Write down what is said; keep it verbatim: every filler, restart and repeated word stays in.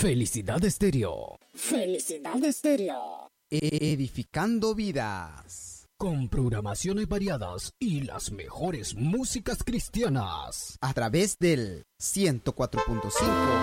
Felicidad Estéreo. Felicidad Estéreo. Edificando vidas. Con programaciones variadas y las mejores músicas cristianas. A través del ciento cuatro punto cinco